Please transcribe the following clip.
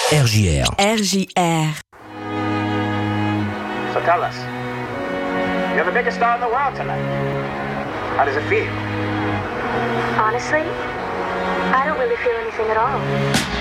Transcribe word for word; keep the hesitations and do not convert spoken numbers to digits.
R J R. R J R. So tell us, you're the biggest star in the world tonight. How does it feel? Honestly, I don't really feel anything at all.